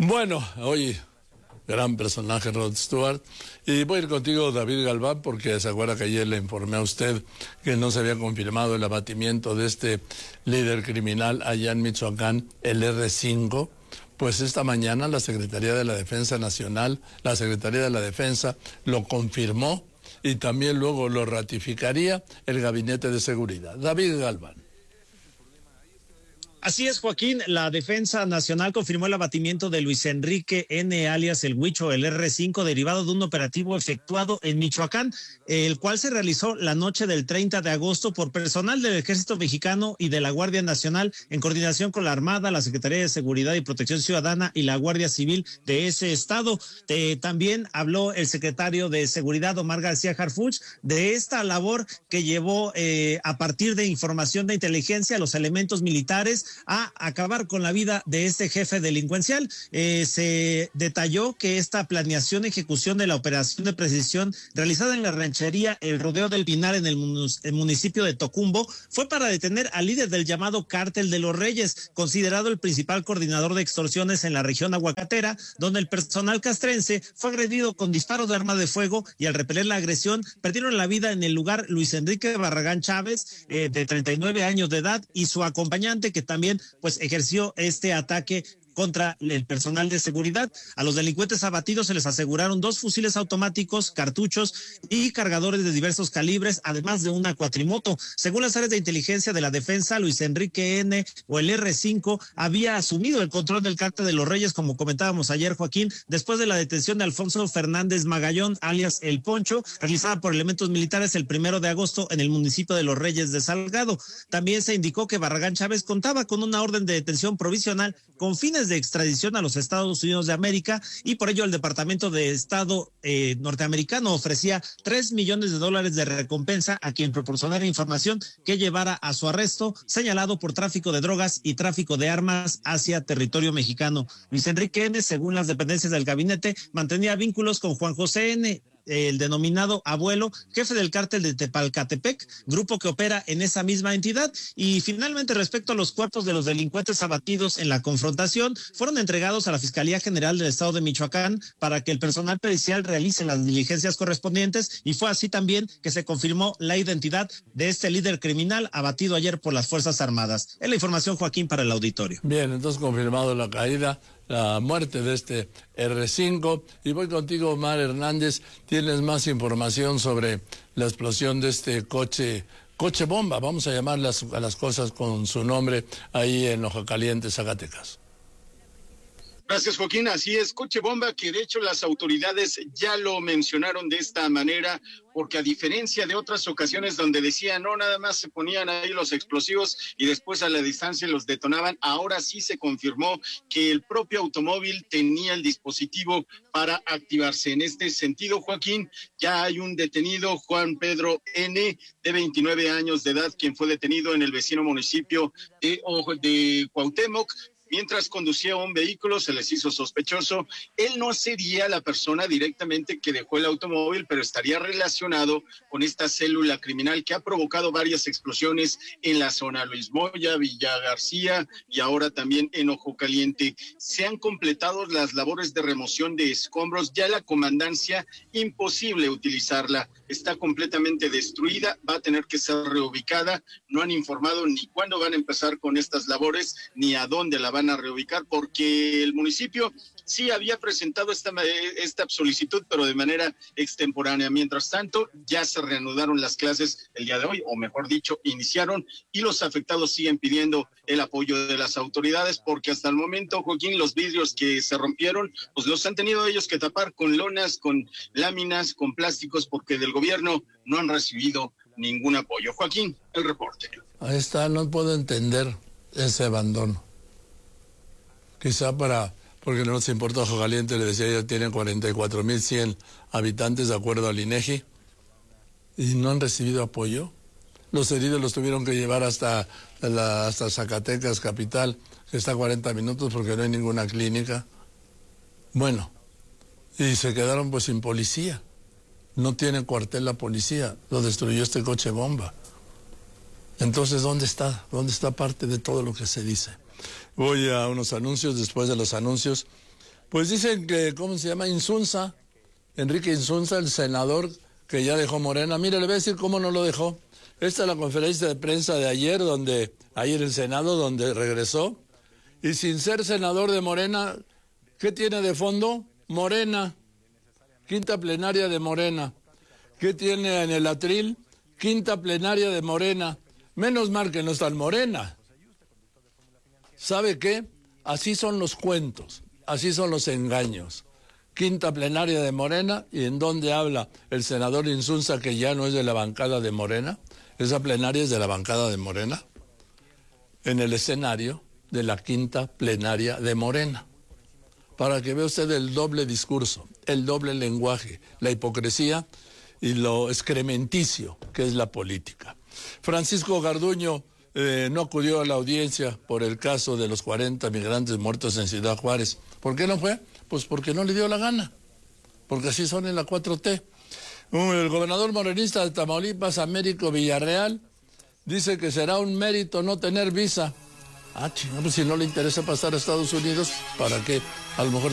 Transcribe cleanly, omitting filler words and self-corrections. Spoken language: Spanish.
Bueno, hoy gran personaje Rod Stewart. Y voy a ir contigo, David Galván, porque se acuerda que ayer le informé a usted que no se había confirmado el abatimiento de este líder criminal allá en Michoacán, el R5. Pues esta mañana la Secretaría de la Defensa Nacional, la Secretaría de la Defensa lo confirmó y también luego lo ratificaría el Gabinete de Seguridad. David Galván. Así es, Joaquín, la Defensa Nacional confirmó el abatimiento de Luis Enrique N., alias El Huicho, el R5, derivado de un operativo efectuado en Michoacán, el cual se realizó la noche del 30 de agosto por personal del Ejército Mexicano y de la Guardia Nacional, en coordinación con la Armada, la Secretaría de Seguridad y Protección Ciudadana y la Guardia Civil de ese estado. También habló el secretario de Seguridad, Omar García Harfuch, de esta labor que llevó a partir de información de inteligencia a los elementos militares a acabar con la vida de este jefe delincuencial. Se detalló que esta planeación y ejecución de la operación de precisión realizada en la ranchería El Rodeo del Pinar en el municipio de Tocumbo fue para detener al líder del llamado Cártel de los Reyes, considerado el principal coordinador de extorsiones en la región aguacatera, donde el personal castrense fue agredido con disparos de arma de fuego y al repeler la agresión perdieron la vida en el lugar Luis Enrique Barragán Chávez, de 39 años de edad, y su acompañante, que también pues ejerció este ataque contra el personal de seguridad. A los delincuentes abatidos se les aseguraron 2 fusiles automáticos, cartuchos y cargadores de diversos calibres, además de una cuatrimoto. Según las áreas de inteligencia de la defensa, Luis Enrique N., o el R5, había asumido el control del Cártel de los Reyes, como comentábamos ayer, Joaquín, después de la detención de Alfonso Fernández Magallón, alias El Poncho, realizada por elementos militares el 1 de agosto en el municipio de Los Reyes de Salgado. También se indicó que Barragán Chávez contaba con una orden de detención provisional con fines de extradición a los Estados Unidos de América, y por ello el Departamento de Estado norteamericano ofrecía $3 millones de recompensa a quien proporcionara información que llevara a su arresto, señalado por tráfico de drogas y tráfico de armas hacia territorio mexicano. Luis Enrique N., según las dependencias del gabinete, mantenía vínculos con Juan José N., el denominado Abuelo, jefe del cártel de Tepalcatepec, grupo que opera en esa misma entidad. Y finalmente, respecto a los cuerpos de los delincuentes abatidos en la confrontación, fueron entregados a la Fiscalía General del Estado de Michoacán para que el personal pericial realice las diligencias correspondientes, y fue así también que se confirmó la identidad de este líder criminal abatido ayer por las Fuerzas Armadas. Es la información, Joaquín, para el auditorio. Bien, entonces confirmado la caída, la muerte de este R5. Y voy contigo, Omar Hernández. ¿Tienes más información sobre la explosión de este coche bomba? Vamos a llamar a las cosas con su nombre ahí en Ojo Caliente, Zacatecas. Gracias, Joaquín. Así es, coche bomba, que de hecho las autoridades ya lo mencionaron de esta manera, porque a diferencia de otras ocasiones donde decían, no, nada más se ponían ahí los explosivos y después a la distancia los detonaban, ahora sí se confirmó que el propio automóvil tenía el dispositivo para activarse. En este sentido, Joaquín, ya hay un detenido, Juan Pedro N., de 29 años de edad, quien fue detenido en el vecino municipio de Cuauhtémoc. Mientras conducía un vehículo, se les hizo sospechoso. Él no sería la persona directamente que dejó el automóvil, pero estaría relacionado con esta célula criminal que ha provocado varias explosiones en la zona Luis Moya, Villa García y ahora también en Ojo Caliente. Se han completado las labores de remoción de escombros. Ya la comandancia, imposible utilizarla. Está completamente destruida, va a tener que ser reubicada. No han informado ni cuándo van a empezar con estas labores, ni a dónde la van a reubicar, porque el municipio sí había presentado esta solicitud, pero de manera extemporánea. Mientras tanto, ya se reanudaron las clases el día de hoy, o mejor dicho, iniciaron, y los afectados siguen pidiendo el apoyo de las autoridades, porque hasta el momento, Joaquín, los vidrios que se rompieron, pues los han tenido ellos que tapar con lonas, con láminas, con plásticos, porque del gobierno no han recibido ningún apoyo. Joaquín, el reporte. Ahí está, no puedo entender ese abandono. Quizá porque no nos importa Ojo Caliente, le decía, ya tienen 44,100 habitantes de acuerdo al INEGI, y no han recibido apoyo. Los heridos los tuvieron que llevar hasta Zacatecas, capital, que está a 40 minutos porque no hay ninguna clínica. Bueno, y se quedaron pues sin policía. No tiene cuartel la policía, lo destruyó este coche bomba. Entonces, ¿dónde está? ¿Dónde está parte de todo lo que se dice? Voy a unos anuncios. Después de los anuncios Pues dicen que, ¿cómo se llama? Insunza, Enrique Insunza, el senador que ya dejó Morena. Mire, le voy a decir cómo no lo dejó. Esta es la conferencia de prensa de ayer, ayer el Senado, donde regresó. Y sin ser senador de Morena, ¿qué tiene de fondo? Morena, quinta plenaria de Morena. ¿Qué tiene en el atril? Quinta plenaria de Morena. Menos mal que no está en Morena. ¿Sabe qué? Así son los cuentos, así son los engaños. Quinta plenaria de Morena, ¿y en dónde habla el senador Insunza, que ya no es de la bancada de Morena? Esa plenaria es de la bancada de Morena. En el escenario de la quinta plenaria de Morena. Para que vea usted el doble discurso, el doble lenguaje, la hipocresía y lo excrementicio que es la política. Francisco Garduño no acudió a la audiencia por el caso de los 40 migrantes muertos en Ciudad Juárez. ¿Por qué no fue? Pues porque no le dio la gana, porque así son en la 4T. El gobernador morenista de Tamaulipas, Américo Villarreal, dice que será un mérito no tener visa. Pues si no le interesa pasar a Estados Unidos, ¿para qué? A lo mejor